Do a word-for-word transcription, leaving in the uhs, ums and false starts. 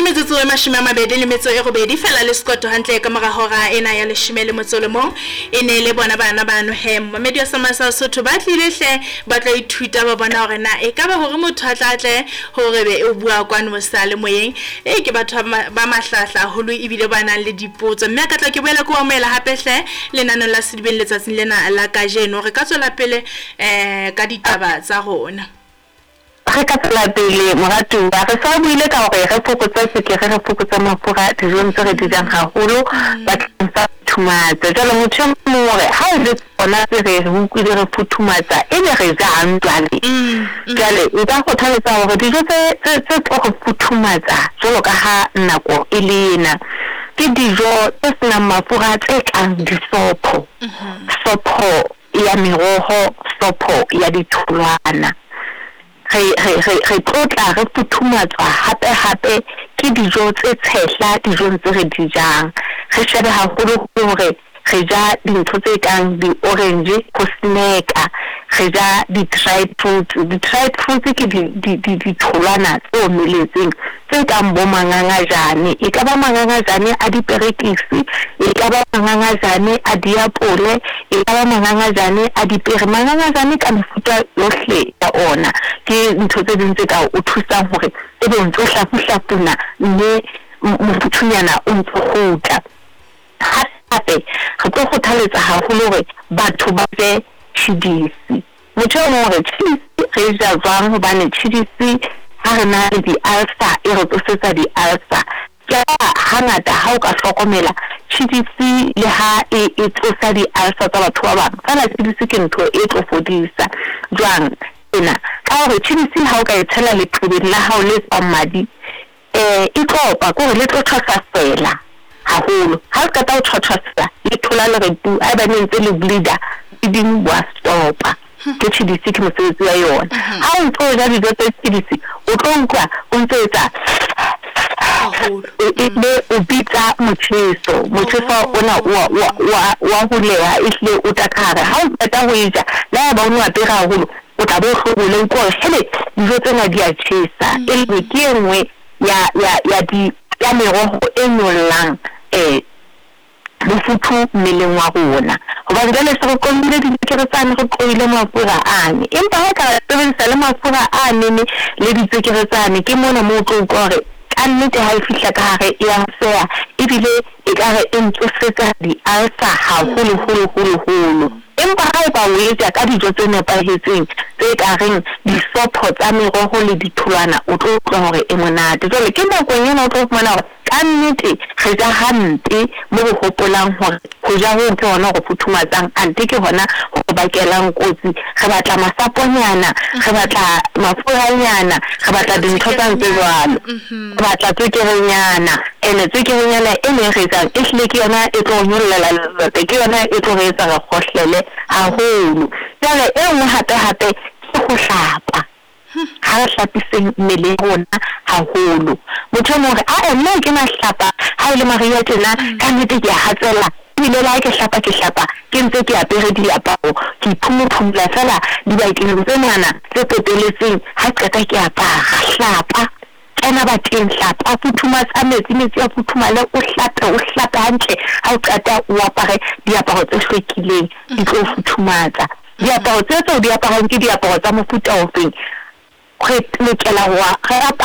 metsotso e mashome a mabedi le metso e robedi fela le skoto hantle ka mora hora ena ya leshome le motso le mong e ne le bona bana bano he mamedi wa samasa Sotho ba tlile hle ba tla ithuta ba bona hore na e ka ba hore motho a tlatle hore be o bua kwano mosale moyeng e ke batho ba mahlahla holo ibile bana le dipotso mme ka tla ke boela ko amela hape hle lenano la sedibeng letsatsing lena la kajeno re ka tswela pele eh ka ditaba tsa rona re ka tsela pele moratu ba re sa buile ka hore re fokotsa sekere re fokotsa mafura dijong tse re di jang haholo ba tsa thumatsa jalo motho mo hore ha e le ona se re re utlwile re futhumatsa e be re ja hantlane jale e ka go tlhaletsa hore dijo tse tse tlo go futhumatsa jalo ka ha nako e lena ke dijo tse senang mafura tse kang disopho sopho ya meroho sopho ya ditholwana re re re tlotla re futhumatswa hape hape ke dijo tse tshehla dijo tse re di jang re shebe haholo hore re ja dintho tse kang di-orange go snacka re ja di-dried fruits di-dried fruits ke ditholwana tse omeletseng tse kang bo mangangajane e ka ba mangangajane a diperekisi e ka ba mangangajane a diapole e ka ba mangangajane a dipere mangangajane ka mefuta yohle ya ona ke ntho tse ding tse ka o thusang hore e be ntse hlafuhlafuna mme mofuthunyana o ntse gotla hape re tlo go thaletsa haholo hore batho ba je chidisi motho o hore chidisi re ja jwang hobane chidisi ha re na le di-ulcer e re tsosetsa di-ulcer ka hangata ha o ka hlokomela chidisi le ha e tsosa di-ulcer tsa batho ba bang fela chidisi ke ntho e tlo fodisa jwang ena ka hore chidisi ha o ka e tshela leqhubeng la hao le tswang madi eh e tlopa gore le tlo tshwasa fela haholo ha ka ta o tshwasa le thola le re bu a ba ntse le bleeder eding wa stopa ke chidisi ke mosebetsi wa yona ha o ntse o ja dijo tse chidisi o tlo nkwa o ntse etsa e le o bitsa motseso motseso ona wa wa wa ho leha isle o takara ha o tsaka ho ija la ba o nwa pera haholo o tla bo hlobole ko hele dijo tsena di a tshisa e le ke enngwe ya ya ya di ya meroho e nyolang eh mofuthu mmeleng wa rona hobane jale se re komile ditsekere tsane re tloile mafura ane empa ha ka sebedisa le mafura ane le ditsekere tsane ke mona mo tlo gore ka nnete ha e fihla ka hare e yang sea ebile e ka re e ntsosetsa di-ulcer haholo holo holo holo empa ha e ba o etsa ka dijo tse nepahetseng tse ka reng disopho tsa meroho le ditholwana o tlo utlwa hore e monate jwale ke nakong ena o tlo fumana hore ka nnete re ja hampe mo go hopolang hore go ja ho ke hona go futhumatsang ante ke hona go bakelang kotsi re batla masaponyana re batla mafuranyana re batla dintho tsa ntse jwalo re batla tsekerenyana ene tsekerenyana e ne re tsang e hle ke yona e tlo nyollela le ke yona e tlo re etsa re khohlele haholo jale e nngwe hape hape ke go hlapa ha re hlapiseng mmele rona haholo motho mo re a nna ke na hlapa ha ile maria tena ka nnete ke hatsela ile la ke hlapa ke hlapa ke ntse ke apere diaparo ke iphumula fela di ba ikeng tsenana tse peteletseng ha qeta ke apara hlapa kana ba teng hlapa futhumatsa metsi metsi a futhumale o hlapa o hlapa hantle ha o qeta o apare diaparo tse hlwekileng di tlo futhumatsa diaparo tse tse o di aparang ke diaparo tsa mofuta ofeng re lokela wa re